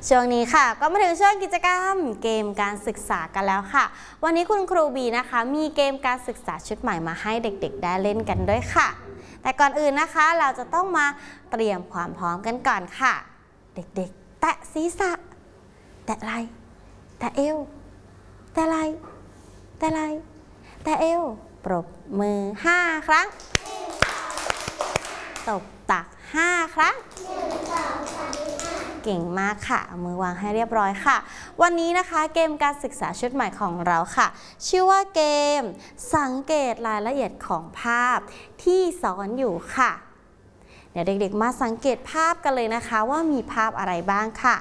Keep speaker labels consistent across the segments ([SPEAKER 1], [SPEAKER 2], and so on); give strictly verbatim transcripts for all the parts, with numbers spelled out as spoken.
[SPEAKER 1] ช่วงนี้ค่ะก็มาถึงช่วงกิจกรรมเกมการศึกษากันแล้วค่ะวันนี้คุณครูบีนะคะมีเกมการศึกษาชุดใหม่มาให้เด็กๆได้เล่นกันด้วยค่ะแต่ก่อนอื่นนะคะเราจะต้องมาเตรียมความพร้อมกันก่อนค่ะเด็กๆแตะศีรษะแตะไหล่แตะเอวแตะไหล่แตะไหล่แตะเอวปรบมือห้าครั้งตบตักห้าครั้งเก่งมากค่ะเอามือวางให้เรียบร้อยค่ะวันนี้นะคะเกมการศึกษาชุดใหม่ของเราค่ะชื่อว่าเกมสังเกตรายละเอียดของภาพที่ซ้อนอยู่ค่ะเดี๋ยวเด็กๆมาสังเกตภาพกันเลยนะคะว่ามีภาพอะไรบ้างค่ะ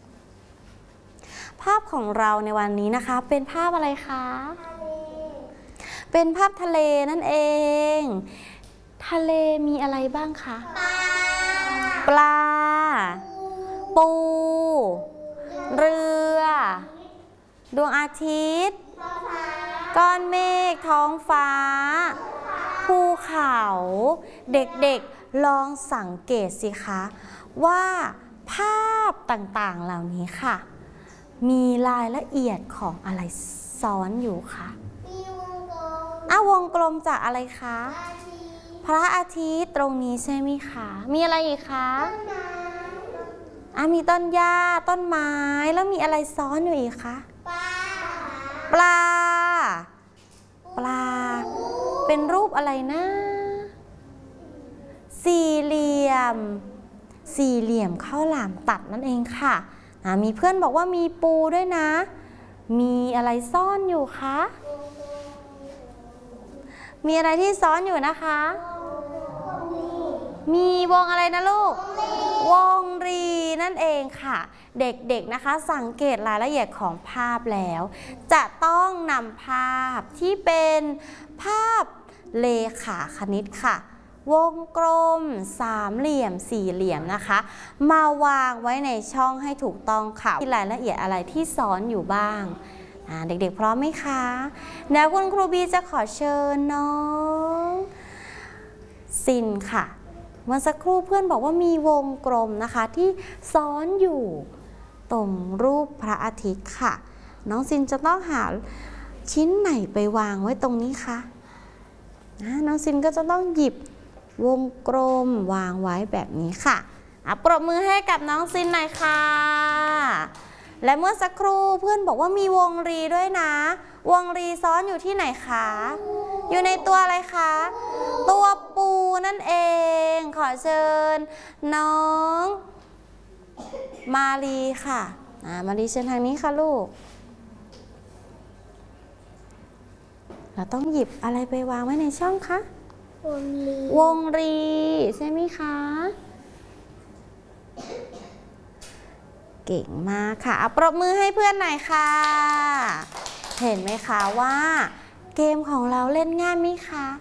[SPEAKER 1] ภาพของเราในวันนี้นะคะเป็นภาพอะไรคะเป็นภาพทะเลนั่นเองทะเลมีอะไรบ้างคะปลาปูเรือดวงอาทิตย์ก้อนเมฆท้องฟ้าภูเขาเด็กๆลองสังเกตสิคะว่าภาพต่างๆเหล่านี้ค่ะมีรายละเอียดของอะไรซ้อนอยู่คะอ้าววงกลมจากอะไรคะพระอาทิตย์ตรงนี้ใช่ไหมคะมีอะไรอีกคะอ่ะมีต้นหญ้าต้นไม้แล้วมีอะไรซ้อนอยู่อีกคะปลาปลาเป็นรูปอะไรนะสี่เหลี่ยมสี่เหลี่ยมข้าวหลามตัดนั่นเองค่ะอ่ะมีเพื่อนบอกว่ามีปูด้วยนะมีอะไรซ่อนอยู่คะมีอะไรที่ซ้อนอยู่นะคะมีวงอะไรนะลูกวงรีนั่นเองค่ะเด็กๆนะคะสังเกตรายละเอียดของภาพแล้วจะต้องนำภาพที่เป็นภาพเลขาคณิตค่ะวงกลมสามเหลี่ยมสี่เหลี่ยมนะคะมาวางไว้ในช่องให้ถูกต้องค่ะมีรายละเอียดอะไรที่ซ้อนอยู่บ้างเด็กๆพร้อมไหมคะเดี๋ยวคุณครูบีจะขอเชิญน้องซินค่ะเมื่อสักครู่เพื่อนบอกว่ามีวงกลมนะคะที่ซ้อนอยู่ตรงรูปพระอาทิตย์ค่ะน้องซินจะต้องหาชิ้นไหนไปวางไว้ตรงนี้คะน้องซินก็จะต้องหยิบวงกลมวางไว้แบบนี้ค่ะอ่ะปรบมือให้กับน้องซินหน่อยค่ะและเมื่อสักครู่เพื่อนบอกว่ามีวงรีด้วยนะวงรีซ้อนอยู่ที่ไหนคะอยู่ในตัวอะไรคะตัวปูนั่นเองขอเชิญน้องมาลีค่ะมาลีเชิญทางนี้ค่ะลูกเราต้องหยิบอะไรไปวางไว้ในช่องคะวงรีวงรีใช่ไหมคะเก่งมากค่ะเอาปรบมือให้เพื่อนหน่อยค่ะเห็นไหมคะว่าเกมของเราเล่นง่ายไหมคะ